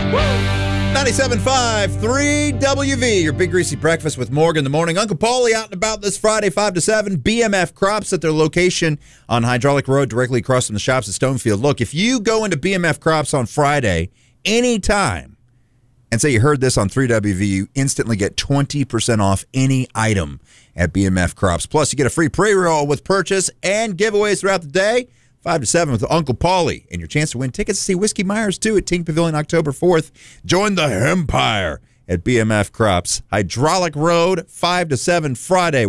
97.5, 3WV, your big greasy breakfast with Morgan in the morning. Uncle Paulie out and about this Friday, 5 to 7. BMF Crops at their location on Hydraulic Road, directly across from the shops at Stonefield. Look, if you go into BMF Crops on Friday, anytime, and say you heard this on 3WV, you instantly get 20% off any item at BMF Crops. Plus, you get a free pre-roll with purchase and giveaways throughout the day. 5 to 7 with Uncle Paulie, and your chance to win tickets to see Whiskey Myers, too, at Tink Pavilion October 4th. Join the Empire at BMF Crops. Hydraulic Road, 5 to 7 Friday.